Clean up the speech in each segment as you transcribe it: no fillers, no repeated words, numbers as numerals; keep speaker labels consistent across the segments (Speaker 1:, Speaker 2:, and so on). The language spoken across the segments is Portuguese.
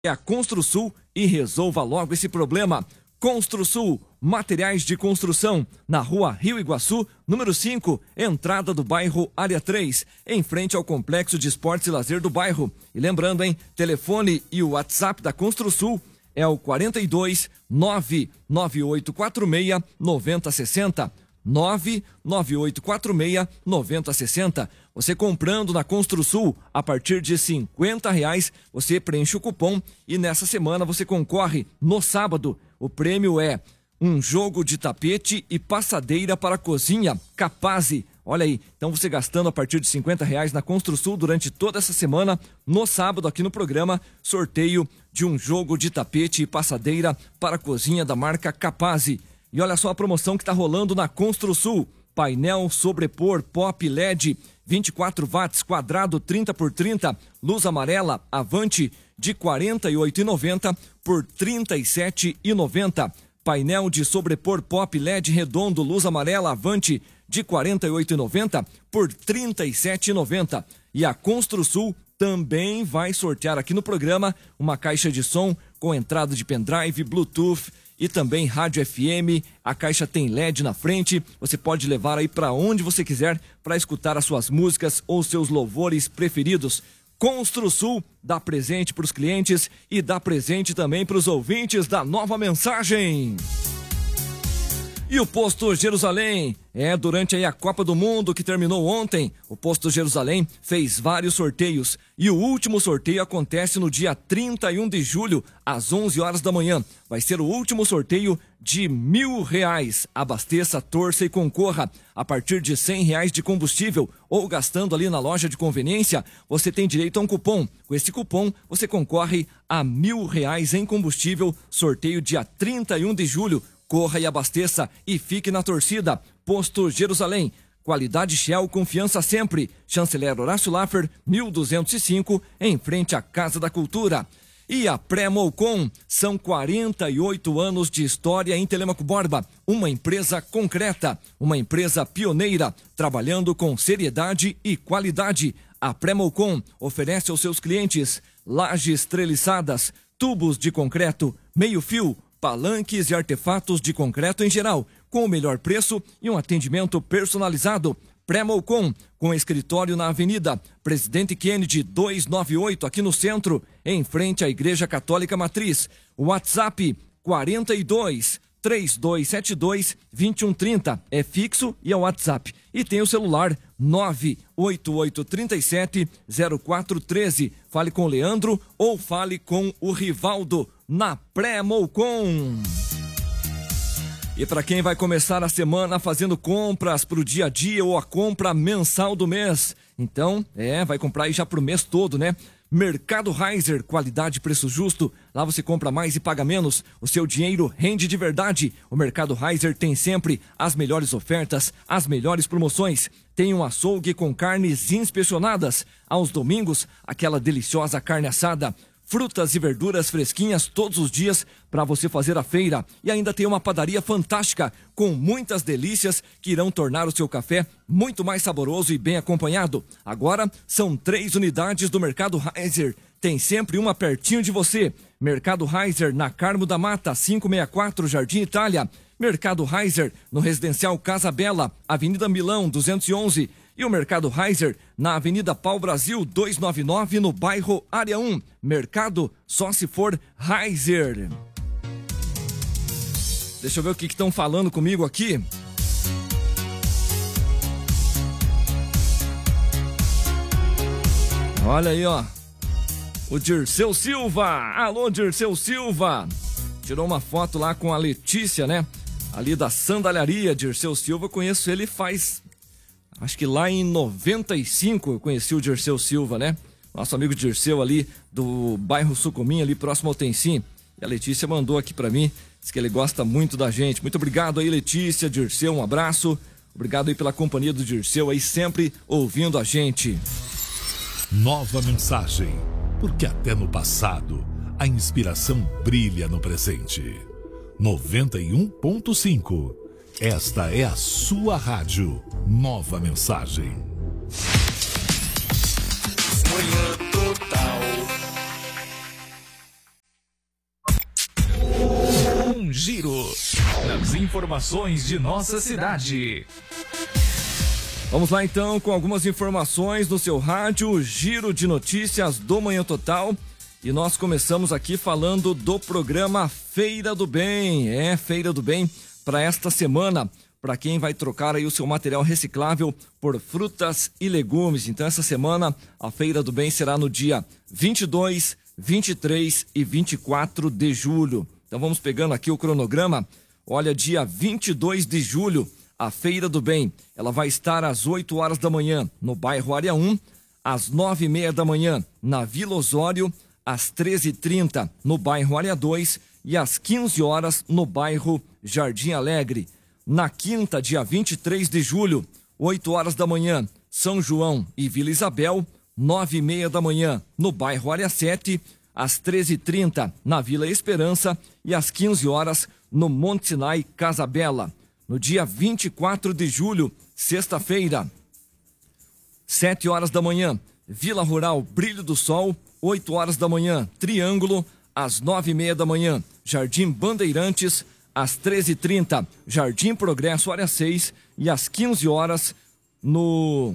Speaker 1: a Construsul e resolva logo esse problema. Construsul, materiais de construção, na rua Rio Iguaçu, número 5, entrada do bairro Área 3, em frente ao Complexo de Esportes e Lazer do bairro. E lembrando, telefone e o WhatsApp da Construsul é o 42 99846 9060. 99846 9060. Você comprando na Construsul a partir de R$50, você preenche o cupom e nessa semana você concorre. No sábado, o prêmio é um jogo de tapete e passadeira para a cozinha Capaze. Olha aí, então você gastando a partir de R$50 na Construsul durante toda essa semana, no sábado aqui no programa, sorteio de um jogo de tapete e passadeira para a cozinha da marca Capaze. E olha só a promoção que está rolando na Construsul. Painel sobrepor Pop LED 24 watts quadrado 30x30, luz amarela Avante de R$ 48,90 por R$ 37,90. Painel de sobrepor Pop LED redondo luz amarela Avante de R$ 48,90 por R$ 37,90. E a Construsul também vai sortear aqui no programa uma caixa de som com entrada de pendrive, Bluetooth e também rádio FM. A caixa tem LED na frente, você pode levar aí para onde você quiser para escutar as suas músicas ou seus louvores preferidos. Construsul dá presente para os clientes e dá presente também para os ouvintes da Nova Mensagem. E o Posto Jerusalém, durante aí a Copa do Mundo que terminou ontem, o Posto Jerusalém fez vários sorteios e o último sorteio acontece no dia 31 de julho, às 11 horas da manhã. Vai ser o último sorteio de R$1.000. Abasteça, torça e concorra. A partir de R$100 de combustível ou gastando ali na loja de conveniência, você tem direito a um cupom. Com esse cupom, você concorre a R$1.000 em combustível, sorteio dia 31 de julho. Corra e abasteça e fique na torcida. Posto Jerusalém. Qualidade Shell, confiança sempre. Chanceler Horácio Laffer, 1205, em frente à Casa da Cultura. E a Pré-Molcom, são 48 anos de história em Telêmaco Borba. Uma empresa concreta, uma empresa pioneira, trabalhando com seriedade e qualidade. A Pré-Molcom oferece aos seus clientes lajes treliçadas, tubos de concreto, meio-fio, palanques e artefatos de concreto em geral, com o melhor preço e um atendimento personalizado. Pré-Molcom, com escritório na Avenida Presidente Kennedy 298, aqui no centro, em frente à Igreja Católica Matriz. WhatsApp 42 3272 2130, é fixo e é WhatsApp. E tem o celular 98837 0413. Fale com o Leandro ou fale com o Rivaldo na Pré-Molcom. E para quem vai começar a semana fazendo compras para o dia a dia ou a compra mensal do mês, então, vai comprar aí já pro mês todo, né? Mercado Reiser, qualidade e preço justo. Lá você compra mais e paga menos. O seu dinheiro rende de verdade. O Mercado Reiser tem sempre as melhores ofertas, as melhores promoções. Tem um açougue com carnes inspecionadas. Aos domingos, aquela deliciosa carne assada. Frutas e verduras fresquinhas todos os dias para você fazer a feira. E ainda tem uma padaria fantástica com muitas delícias que irão tornar o seu café muito mais saboroso e bem acompanhado. Agora são 3 unidades do Mercado Reiser. Tem sempre uma pertinho de você. Mercado Reiser na Carmo da Mata 564 Jardim Itália. Mercado Reiser no Residencial Casa Bela, Avenida Milão 211. E o Mercado Reiser na Avenida Pau Brasil 299 no bairro Área 1. Mercado só se for Reiser. Deixa eu ver o que estão falando comigo aqui. Olha aí, ó. O Dirceu Silva. Alô, Dirceu Silva. Tirou uma foto lá com a Letícia, né? Ali da Sandalharia. Dirceu Silva, conheço ele faz... Acho que lá em 95 eu conheci o Dirceu Silva, né? Nosso amigo Dirceu ali do bairro Sucumim, ali próximo ao Tencim. E a Letícia mandou aqui pra mim, diz que ele gosta muito da gente. Muito obrigado aí, Letícia, Dirceu, um abraço. Obrigado aí pela companhia do Dirceu aí, sempre ouvindo a gente.
Speaker 2: Nova Mensagem, porque até no passado a inspiração brilha no presente. 91.5. Esta é a sua rádio. Nova Mensagem.
Speaker 3: Manhã Total. um giro nas informações de nossa cidade.
Speaker 1: Vamos lá então com algumas informações no seu rádio, Giro de Notícias do Manhã Total. E nós começamos aqui falando do programa Feira do Bem. Feira do Bem para esta semana, para quem vai trocar aí o seu material reciclável por frutas e legumes. Então essa semana a Feira do Bem será no dia 22, 23 e 24 de julho. Então vamos pegando aqui o cronograma. Olha, dia 22 de julho, a Feira do Bem, ela vai estar às 8 horas da manhã no bairro Área 1, às 9h30 da manhã na Vila Osório, às 13h30 no bairro Área 2 e às 15 horas no bairro Jardim Alegre. Na quinta, dia 23 de julho, 8 horas da manhã, São João e Vila Isabel, 9h30 da manhã no bairro Área 7, às 13h30 na Vila Esperança e às 15 horas no Monte Sinai Casa Bela. No dia 24 de julho, sexta-feira, 7 horas da manhã, Vila Rural Brilho do Sol, 8 horas da manhã, Triângulo, às 9h30 da manhã, Jardim Bandeirantes, às 13h30, Jardim Progresso, Área 6, e às 15 horas no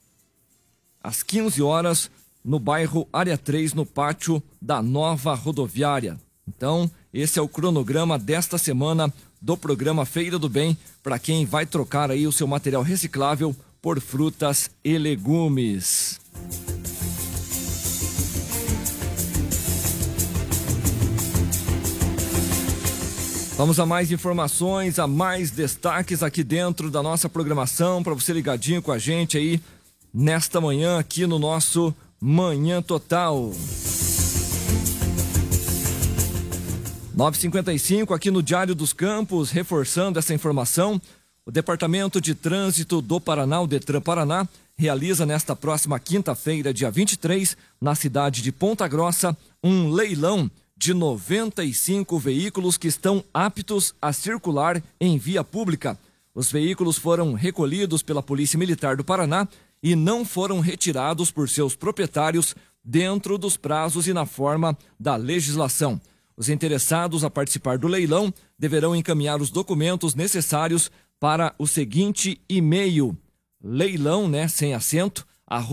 Speaker 1: bairro Área 3, no pátio da nova rodoviária. Então, esse é o cronograma desta semana do programa Feira do Bem, para quem vai trocar aí o seu material reciclável por frutas e legumes. Vamos a mais informações, a mais destaques aqui dentro da nossa programação, para você ligadinho com a gente aí nesta manhã aqui no nosso Manhã Total. 9h55 aqui no Diário dos Campos, reforçando essa informação. O Departamento de Trânsito do Paraná, o Detran Paraná, realiza nesta próxima quinta-feira, dia 23, na cidade de Ponta Grossa, um leilão de 95 veículos que estão aptos a circular em via pública. Os veículos foram recolhidos pela Polícia Militar do Paraná e não foram retirados por seus proprietários dentro dos prazos e na forma da legislação. Os interessados a participar do leilão deverão encaminhar os documentos necessários para o seguinte e-mail: leilão, sem acento,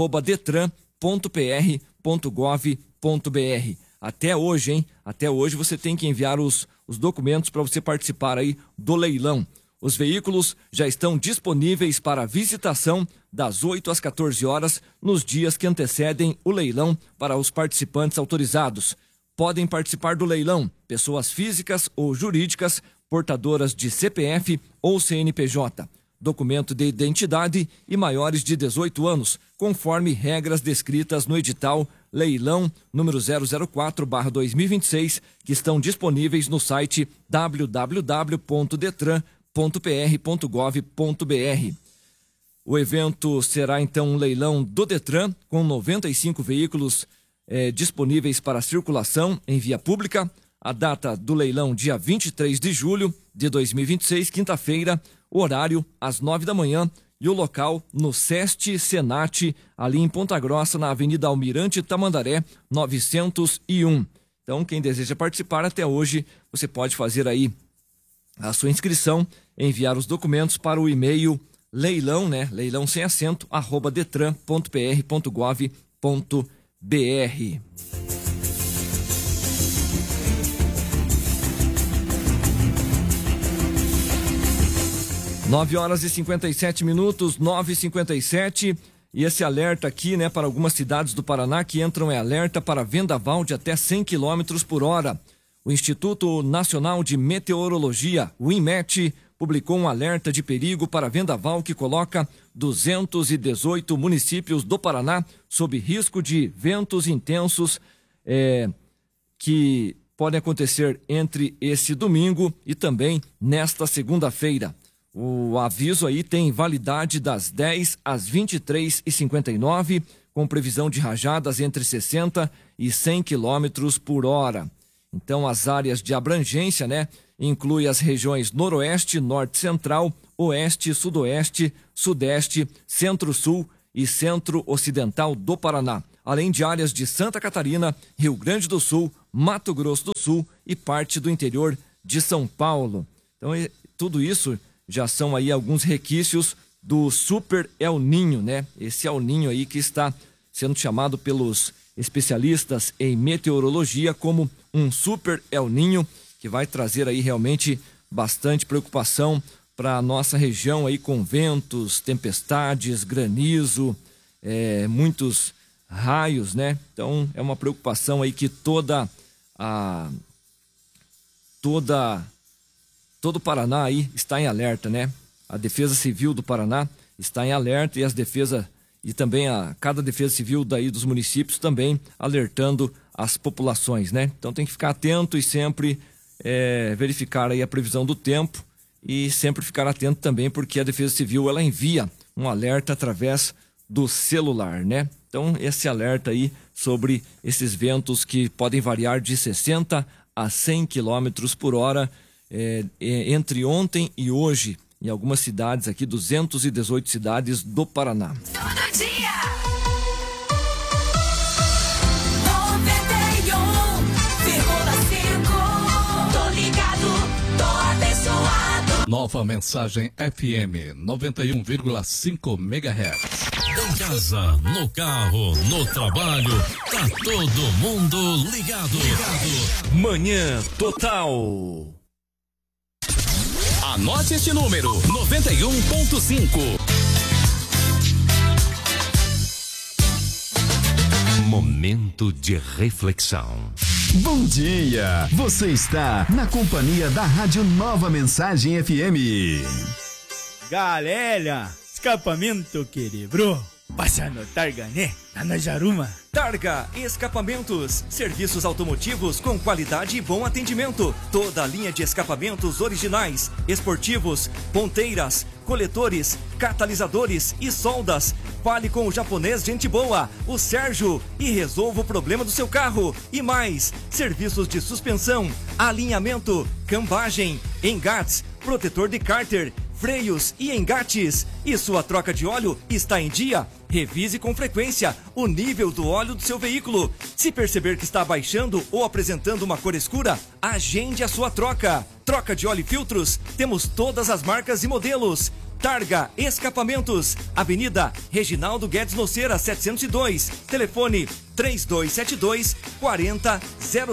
Speaker 1: @detran.pr.gov.br. Até hoje, hein? Até hoje você tem que enviar os documentos para você participar aí do leilão. Os veículos já estão disponíveis para visitação das 8 às 14 horas nos dias que antecedem o leilão para os participantes autorizados. Podem participar do leilão pessoas físicas ou jurídicas portadoras de CPF ou CNPJ, documento de identidade e maiores de 18 anos, conforme regras descritas no edital Leilão número 004/2026, que estão disponíveis no site www.detran.pr.gov.br. O evento será então um leilão do Detran, com 95 veículos disponíveis para circulação em via pública. A data do leilão, dia 23 de julho de 2026, quinta-feira, horário às 9 da manhã, e o local no Seste Senat, ali em Ponta Grossa, na Avenida Almirante Tamandaré, 901. Então, quem deseja participar até hoje, você pode fazer aí a sua inscrição, enviar os documentos para o e-mail leilão, leilão sem acento, @detran.pr.gov.br. 9h57, 9h57, e esse alerta aqui, para algumas cidades do Paraná que entram em alerta para vendaval de até 100 km por hora. O Instituto Nacional de Meteorologia, o INMET, publicou um alerta de perigo para vendaval que coloca 218 municípios do Paraná sob risco de ventos intensos que podem acontecer entre esse domingo e também nesta segunda-feira. O aviso aí tem validade das 10 às 23h59, com previsão de rajadas entre 60 e 100 km por hora. Então, as áreas de abrangência, inclui as regiões Noroeste, Norte Central, Oeste, Sudoeste, Sudeste, Centro-Sul e Centro-Ocidental do Paraná, além de áreas de Santa Catarina, Rio Grande do Sul, Mato Grosso do Sul e parte do interior de São Paulo. Então, tudo isso já são aí alguns requisitos do Super El Niño, né? Esse El Niño aí que está sendo chamado pelos especialistas em meteorologia como um Super El Niño, que vai trazer aí realmente bastante preocupação para a nossa região aí, com ventos, tempestades, granizo, muitos raios, né? Então é uma preocupação aí que todo o Paraná aí está em alerta, né? A Defesa Civil do Paraná está em alerta e também cada Defesa Civil daí dos municípios também alertando as populações, né? Então tem que ficar atento e sempre verificar aí a previsão do tempo e sempre ficar atento também, porque a Defesa Civil ela envia um alerta através do celular, né? Então esse alerta aí sobre esses ventos que podem variar de 60 a 100 km por hora entre ontem e hoje, em algumas cidades aqui, 218 cidades do Paraná.
Speaker 4: Todo dia. 91,5. Tô ligado, tô abençoado.
Speaker 2: Nova Mensagem FM 91,5 MHz. Em casa, no carro, no trabalho, tá todo mundo ligado.
Speaker 3: Manhã Total.
Speaker 5: Anote este número: 91,5.
Speaker 6: Momento de reflexão.
Speaker 7: Bom dia! Você está na companhia da Rádio Nova Mensagem FM.
Speaker 8: Galera, escapamento quebrou. Passa no Targa, né? Tá na Jaruma.
Speaker 9: Targa Escapamentos, serviços automotivos com qualidade e bom atendimento. Toda a linha de escapamentos originais, esportivos, ponteiras, coletores, catalisadores e soldas. Fale com o japonês gente boa, o Sérgio, e resolva o problema do seu carro. E mais, serviços de suspensão, alinhamento, cambagem, engates, protetor de cárter, freios e engates. E sua troca de óleo está em dia? Revise com frequência o nível do óleo do seu veículo. Se perceber que está baixando ou apresentando uma cor escura, agende a sua troca. Troca de óleo e filtros, temos todas as marcas e modelos. Targa Escapamentos, Avenida Reginaldo Guedes Noceira, 702. Telefone 3272-4000.